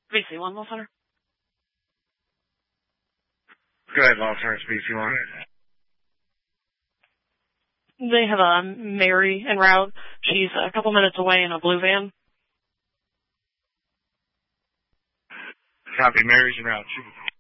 BC1, Law Center. Go ahead, Law Center, BC1. They have a Mary en route. She's a couple minutes away in a blue van. Copy, Mary's en route.